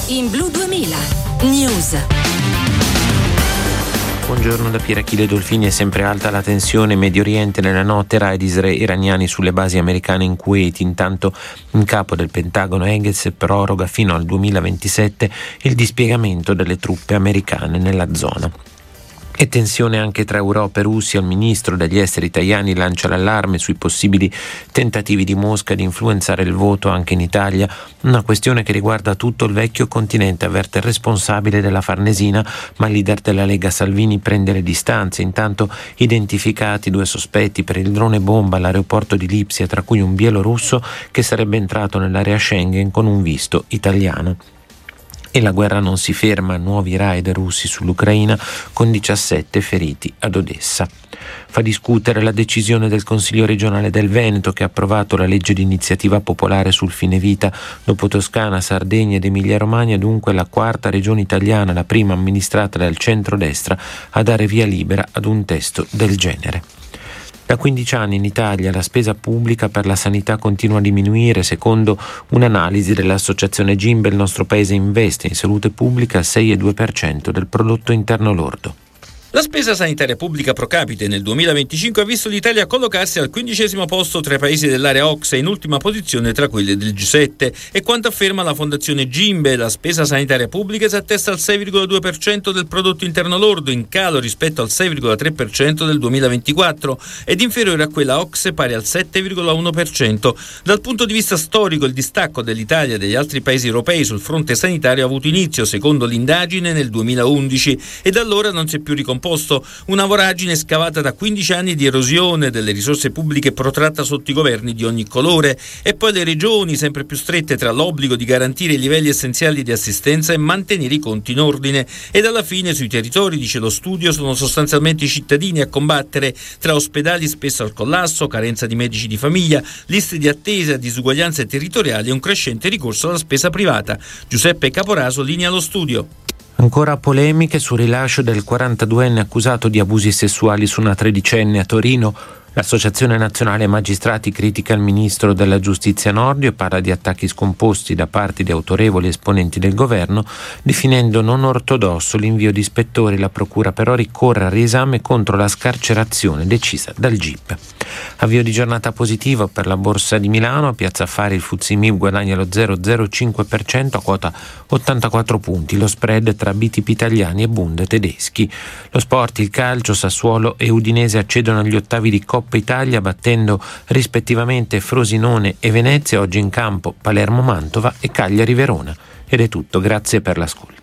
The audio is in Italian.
in Blu 2000 News. Buongiorno da Piera Achille Dolfini. È sempre alta la tensione in Medio Oriente. Nella notte raid iraniani sulle basi americane in Kuwait. Intanto in capo del Pentagono Hagez proroga fino al 2027 il dispiegamento delle truppe americane nella zona. E tensione anche tra Europa e Russia. Il ministro degli esteri Tajani lancia l'allarme sui possibili tentativi di Mosca di influenzare il voto anche in Italia, una questione che riguarda tutto il vecchio continente, avverte il responsabile della Farnesina, ma il leader della Lega Salvini prende le distanze. Intanto identificati 2 sospetti per il drone bomba all'aeroporto di Lipsia, tra cui un bielorusso che sarebbe entrato nell'area Schengen con un visto italiano. E la guerra non si ferma, nuovi raid russi sull'Ucraina con 17 feriti ad Odessa. Fa discutere la decisione del Consiglio regionale del Veneto, che ha approvato la legge di iniziativa popolare sul fine vita. Dopo Toscana, Sardegna ed Emilia-Romagna, dunque la 4ª regione italiana, la prima amministrata dal centrodestra, a dare via libera ad un testo del genere. Da 15 anni in Italia la spesa pubblica per la sanità continua a diminuire. Secondo un'analisi dell'associazione Gimbe, il nostro paese investe in salute pubblica il 6,2% del prodotto interno lordo. La spesa sanitaria pubblica pro capite nel 2025 ha visto l'Italia collocarsi al 15° posto tra i paesi dell'area OCSE, in ultima posizione tra quelle del G7. E quanto afferma la Fondazione Gimbe, la spesa sanitaria pubblica si attesta al 6,2% del prodotto interno lordo, in calo rispetto al 6,3% del 2024 ed inferiore a quella OCSE pari al 7,1%. Dal punto di vista storico, il distacco dell'Italia e degli altri paesi europei sul fronte sanitario ha avuto inizio, secondo l'indagine, nel 2011 e da allora non si è più ricomposto. Una voragine scavata da 15 anni di erosione delle risorse pubbliche protratta sotto i governi di ogni colore, e poi le regioni sempre più strette tra l'obbligo di garantire i livelli essenziali di assistenza e mantenere i conti in ordine. Ed alla fine sui territori, dice lo studio, sono sostanzialmente i cittadini a combattere, tra ospedali spesso al collasso, carenza di medici di famiglia, liste di attesa, disuguaglianze territoriali e un crescente ricorso alla spesa privata. Giuseppe Caporaso linea lo studio. Ancora polemiche sul rilascio del 42enne accusato di abusi sessuali su una 13enne a Torino. L'Associazione Nazionale Magistrati critica il ministro della Giustizia Nordio e parla di attacchi scomposti da parte di autorevoli esponenti del governo, definendo non ortodosso l'invio di ispettori. La procura però ricorre al riesame contro la scarcerazione decisa dal GIP. Avvio di giornata positivo per la Borsa di Milano. A Piazza Affari il FTSE MIB guadagna lo 0,05% a quota 84 punti. Lo spread tra BTP italiani e Bund tedeschi. Lo sport, il calcio, Sassuolo e Udinese accedono agli ottavi di Coppa Italia battendo rispettivamente Frosinone e Venezia. Oggi in campo Palermo-Mantova e Cagliari-Verona. Ed è tutto, grazie per l'ascolto.